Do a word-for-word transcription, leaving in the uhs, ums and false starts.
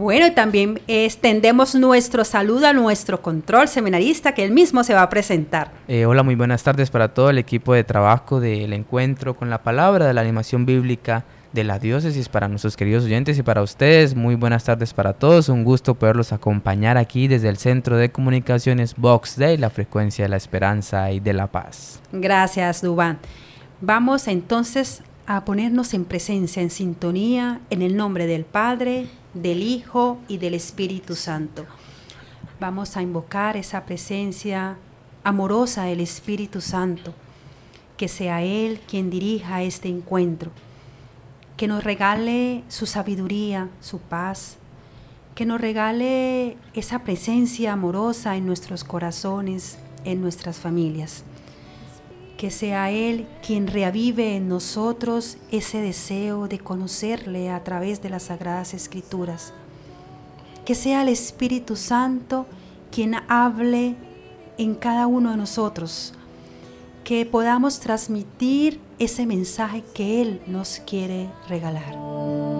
Bueno, y también extendemos nuestro saludo a nuestro control seminarista, que él mismo se va a presentar. Eh, hola, muy buenas tardes para todo el equipo de trabajo del encuentro con la palabra de la animación bíblica de la diócesis, para nuestros queridos oyentes y para ustedes. Muy buenas tardes para todos. Un gusto poderlos acompañar aquí desde el Centro de Comunicaciones Vox Dei, la frecuencia de la esperanza y de la paz. Gracias, Dubán. Vamos entonces a ponernos en presencia, en sintonía, en el nombre del Padre, del Hijo y del Espíritu Santo. Vamos a invocar esa presencia amorosa del Espíritu Santo, que sea Él quien dirija este encuentro, que nos regale su sabiduría, su paz, que nos regale esa presencia amorosa en nuestros corazones, en nuestras familias. Que sea Él quien reavive en nosotros ese deseo de conocerle a través de las Sagradas Escrituras. Que sea el Espíritu Santo quien hable en cada uno de nosotros. Que podamos transmitir ese mensaje que Él nos quiere regalar.